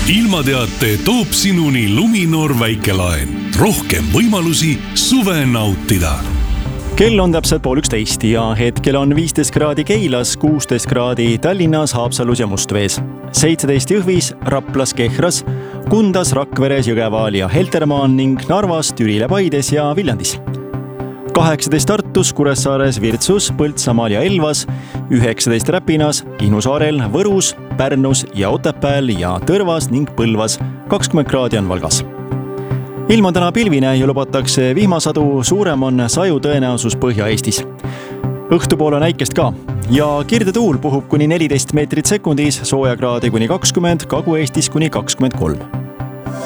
ilmateate toob sinuni Luminor väikelaen. Rohkem võimalusi suve nautida. Kell on täpselt 11 ja hetkel on 15 kraadi Keilas, 16 kraadi Tallinnas, Haapsalus ja Mustvees, 17 Jõhvis, Raplas, Kehras, Kundas, Rakveres, Jõgevaal ja Heltermaan ning Narvas, Türile, Paides ja Viljandis. 18 Tartus, Kuressaares, Virtsus, Põltsamaal ja Elvas, 19 Räpinas, Kihnu saarel, Võrus, Pärnus ja Otepääl ja Tõrvas ning Põlvas, 20 kraadi on Valgas. Ilm on täna pilvine ja lubatakse vihmasadu, suurem on saju tõenäosus Põhja-Eestis. Õhtupoole näikest ka ja kirdetuul puhub kuni 14 meetrit sekundis, soojakraadi kuni 20, Kagu-Eestis kuni 23.